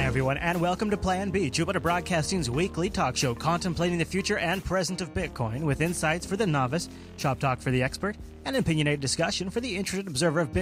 Hi, everyone, and welcome to Plan B, Jupiter Broadcasting's weekly talk show contemplating the future and present of Bitcoin with insights for the novice, shop talk for the expert, and opinionated discussion for the interested observer of Bitcoin